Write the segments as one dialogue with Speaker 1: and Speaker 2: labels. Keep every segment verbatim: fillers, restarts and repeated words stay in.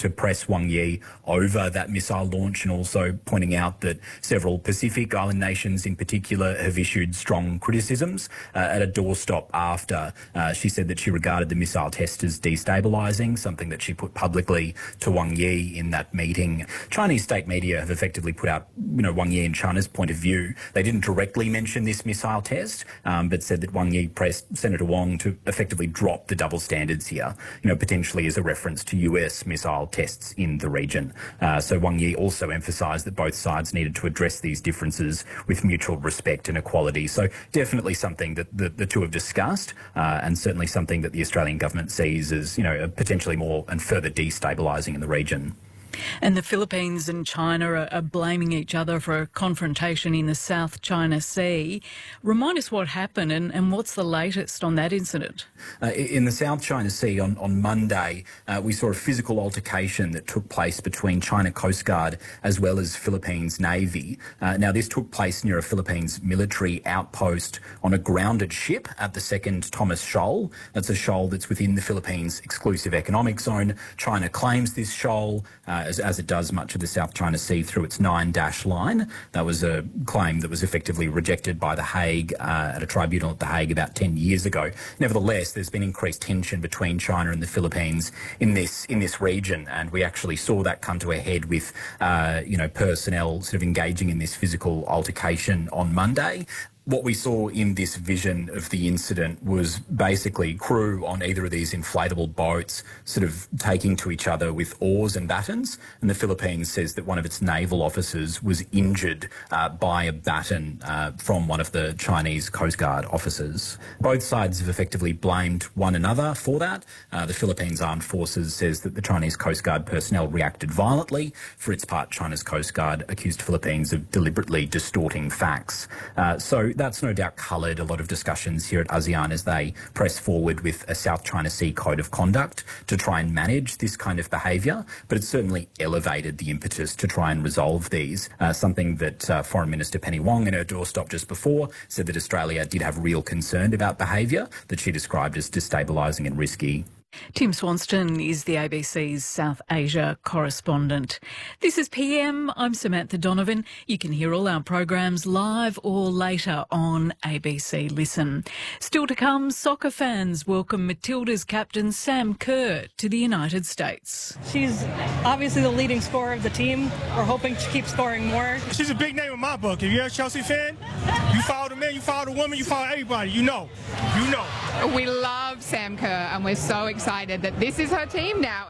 Speaker 1: to press Wang Yi over that missile launch, and also pointing out that several Pacific Island nations in particular have issued strong criticisms uh, at a doorstop after uh, she said that she regarded the missile test as destabilising, something that she put publicly to Wang Yi in that meeting. Chinese state media have effectively put out, you know, Wang Yi and China's point of view. They didn't directly mention this missile test, um, but said that Wang Yi pressed Senator Wong to effectively drop the double standards here, you know, potentially as a reference to U S missile tests in the region. Uh, so Wang Yi also emphasised that both sides needed to address these differences with mutual respect and equality. So definitely something that the, the two have discussed, uh, and certainly something that the Australian government sees as, you know, potentially more and further destabilising in the region.
Speaker 2: And the Philippines and China are, are blaming each other for a confrontation in the South China Sea. Remind us what happened and, and what's the latest on that incident?
Speaker 1: Uh, in the South China Sea on, on Monday, uh, we saw a physical altercation that took place between China Coast Guard as well as Philippines Navy. Uh, now, this took place near a Philippines military outpost on a grounded ship at the second Thomas Shoal. That's a shoal that's within the Philippines' exclusive economic zone. China claims this shoal, uh, as, as it does much of the South China Sea, through its nine-dash line. That was a claim that was effectively rejected by The Hague uh, at a tribunal at The Hague about ten years ago. Nevertheless, there's been increased tension between China and the Philippines in this in this region, and we actually saw that come to a head with uh, you know personnel sort of engaging in this physical altercation on Monday. What we saw in this vision of the incident was basically crew on either of these inflatable boats sort of taking to each other with oars and batons, and the Philippines says that one of its naval officers was injured uh, by a baton uh, from one of the Chinese Coast Guard officers. Both sides have effectively blamed one another for that. Uh, the Philippines Armed Forces says that the Chinese Coast Guard personnel reacted violently. For its part, China's Coast Guard accused Philippines of deliberately distorting facts. Uh, so that's no doubt coloured a lot of discussions here at ASEAN as they press forward with a South China Sea Code of Conduct to try and manage this kind of behaviour, but it's certainly elevated the impetus to try and resolve these, uh, something that uh, Foreign Minister Penny Wong in her doorstop just before said that Australia did have real concern about behaviour that she described as destabilising and risky.
Speaker 2: Tim Swanston is the A B C's South Asia correspondent. This is P M. I'm Samantha Donovan. You can hear all our programs live or later on A B C Listen. Still to come, soccer fans welcome Matilda's captain Sam Kerr to the United States.
Speaker 3: She's obviously the leading scorer of the team. We're hoping to keep scoring more.
Speaker 4: She's a big name in my book. If you're a Chelsea fan, you follow the man, you follow the woman, you follow everybody. You know. You know.
Speaker 5: We love Sam Kerr and we're so excited. excited that this is her team now.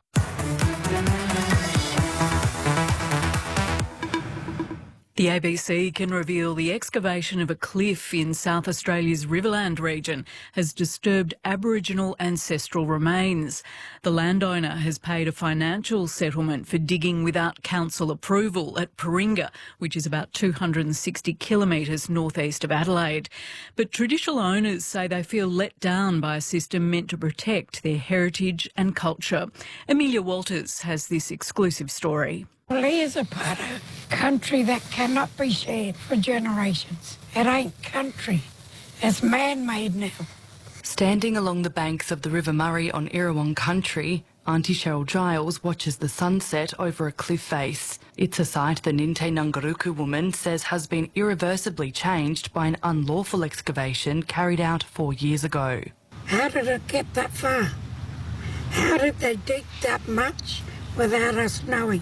Speaker 2: The A B C can reveal the excavation of a cliff in South Australia's Riverland region has disturbed Aboriginal ancestral remains. The landowner has paid a financial settlement for digging without council approval at Paringa, which is about two hundred sixty kilometres northeast of Adelaide. But traditional owners say they feel let down by a system meant to protect their heritage and culture. Amelia Walters has this exclusive story.
Speaker 6: Well, here's a part of country that cannot be shared for generations. It ain't country. It's man-made now.
Speaker 7: Standing along the banks of the River Murray on Errawong country, Auntie Cheryl Giles watches the sunset over a cliff face. It's a site the Ninte Nungaruku woman says has been irreversibly changed by an unlawful excavation carried out four years ago.
Speaker 6: How did it get that far? How did they dig that much without us knowing?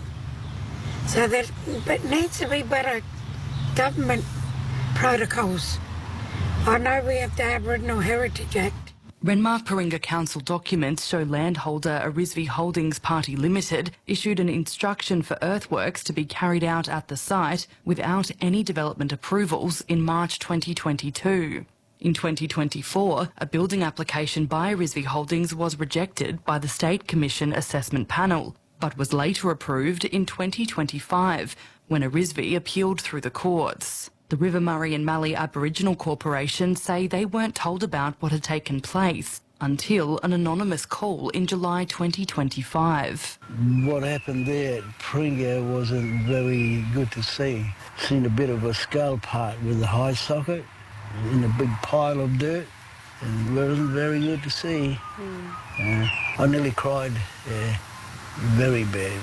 Speaker 6: So that but needs to be better government protocols. I know we have the Aboriginal Heritage Act.
Speaker 7: Renmark Paringa Council documents show landholder Arisvi Holdings Party Limited issued an instruction for earthworks to be carried out at the site without any development approvals in March twenty twenty-two. In twenty twenty-four, a building application by Arisvi Holdings was rejected by the State Commission Assessment Panel, but was later approved in twenty twenty-five when Arisvi appealed through the courts. The River Murray and Mallee Aboriginal Corporation say they weren't told about what had taken place until an anonymous call in July twenty twenty-five.
Speaker 8: What happened there at Paringa wasn't very good to see. Seen a bit of a skull part with the high socket in a big pile of dirt. It wasn't very good to see. Mm. Uh, I nearly cried. Yeah. Very bad.